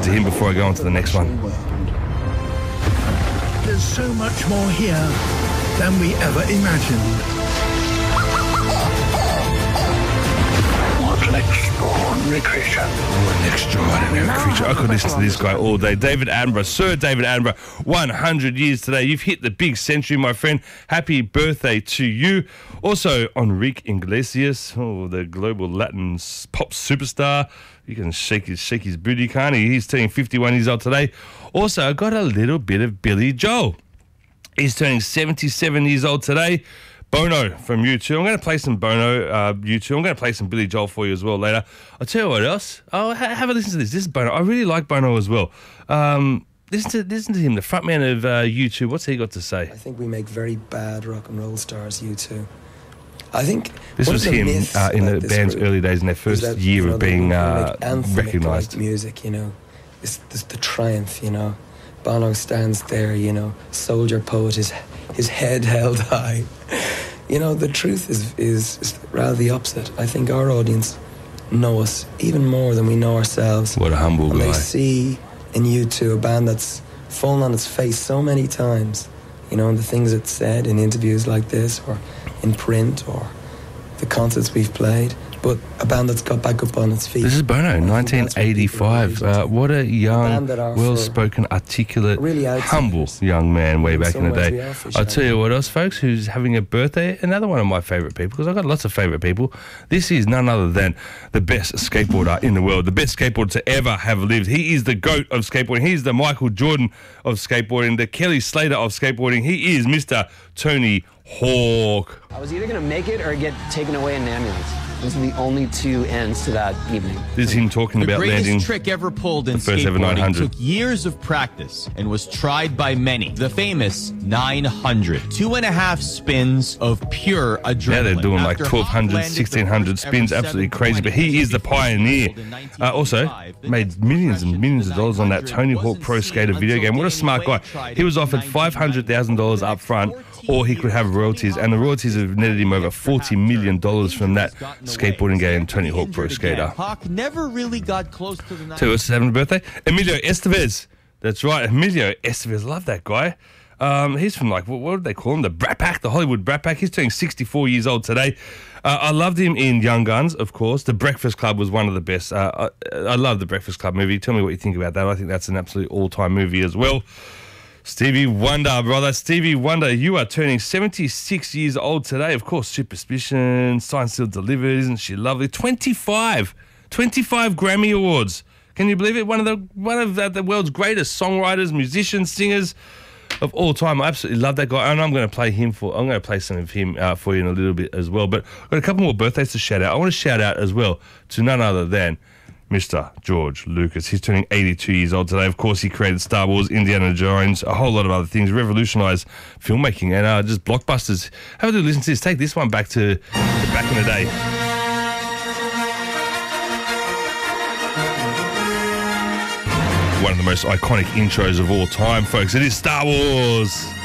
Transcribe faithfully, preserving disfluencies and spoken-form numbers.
to him before I go on to the next one. There's so much more here than we ever imagined. What an extraordinary creature. What an extraordinary creature. I could listen to this guy all day. David Attenborough, Sir David Attenborough, one hundred years today. You've hit the big century, my friend. Happy birthday to you. Also, Enrique Iglesias, oh, the global Latin pop superstar. You can shake his, shake his booty, can't he? He's turning fifty-one years old today. Also, I got a little bit of Billy Joel. He's turning seventy-seven years old today. Bono from U two. I'm going to play some Bono, uh, U two. I'm going to play some Billy Joel for you as well later. I'll tell you what else. Oh, ha- have a listen to this. This is Bono. I really like Bono as well. Um, listen to listen to him, the frontman of uh, U two. What's he got to say? I think we make very bad rock and roll stars, U two. I think this was him uh, in the band's early days, in their first that, year you know, of being uh, recognised. Music, you know, it's, it's the triumph, you know. Bono stands there, you know, soldier poet, his his head held high. You know, the truth is, is is rather the opposite. I think our audience know us even more than we know ourselves. What a humble and guy. They see in U two a band that's fallen on its face so many times, you know, and the things it's said in interviews like this or in print or the concerts we've played, but a band that's got back up on its feet. This is Bono, nineteen eighty-five. Uh, what a young, well-spoken, articulate, really humble young man way back in the day. I'll tell you what else, folks, who's having a birthday, another one of my favourite people, because I've got lots of favourite people. This is none other than the best skateboarder in the world, the best skateboarder to ever have lived. He is the GOAT of skateboarding. He's the Michael Jordan of skateboarding, the Kelly Slater of skateboarding. He is Mister Tony Hawk. I was either going to make it or get taken away in an ambulance. Those are the only two ends to that evening. This is him talking the about landing. The greatest trick ever pulled in skateboarding took years of practice and was tried by many. The famous nine hundred. Two and a half spins of pure adrenaline. Now they're doing like twelve hundred, sixteen hundred spins. Absolutely crazy. But he is the pioneer. Uh, also, made millions and millions of dollars on that Tony Hawk Pro Skater video game. What a smart guy. He was offered five hundred thousand dollars up front, or he could have royalties. And the royalties have netted him over forty million dollars from that skateboarding game, Tony Hawk Pro Skater. Hawk never really got close to the Tell you what's having a birthday? Emilio Estevez. That's right, Emilio Estevez. Love that guy. Um, he's from like, what, what did they call him? The Brat Pack, the Hollywood Brat Pack. He's turning sixty-four years old today. Uh, I loved him in Young Guns, of course. The Breakfast Club was one of the best. Uh, I, I love the Breakfast Club movie. Tell me what you think about that. I think that's an absolute all-time movie as well. Stevie Wonder, brother. Stevie Wonder, you are turning seventy-six years old today. Of course, Superstition, Signed, Sealed, Delivered. Isn't she lovely? twenty-five. twenty-five Grammy Awards. Can you believe it? One of the one of the, the world's greatest songwriters, musicians, singers of all time. I absolutely love that guy, and I'm going to play him for. I'm going to play some of him uh, for you in a little bit as well. But I've got a couple more birthdays to shout out. I want to shout out as well to none other than Mister George Lucas. He's turning eighty-two years old today. Of course, he created Star Wars, Indiana Jones, a whole lot of other things, revolutionised filmmaking and uh, just blockbusters. Have a little listen to this. Take this one back to, to back in the day. One of the most iconic intros of all time, folks. It is Star Wars.